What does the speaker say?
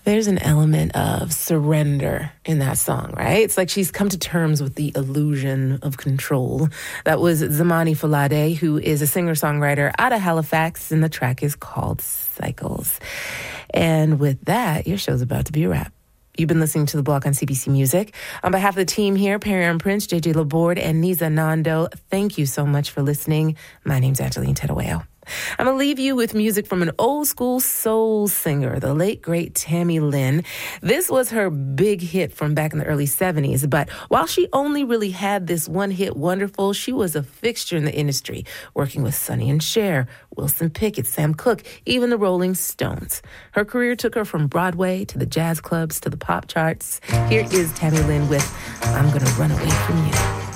There's an element of surrender in that song, right? It's like she's come to terms with the illusion of control. That was Zamani Falade, who is a singer-songwriter out of Halifax, and the track is called Cycles. And with that, your show's about to be a wrap. You've been listening to The Block on CBC Music. On behalf of the team here, Perry Prince, JJ Laborde, and Niza Nando, thank you so much for listening. My name's Angeline Tedaweo. I'm going to leave you with music from an old school soul singer, the late, great Tammy Lynn. This was her big hit from back in the early 70s, but while she only really had this one hit wonderful, she was a fixture in the industry, working with Sonny and Cher, Wilson Pickett, Sam Cooke, even the Rolling Stones. Her career took her from Broadway to the jazz clubs to the pop charts. Here is Tammy Lynn with I'm Gonna Run Away From You.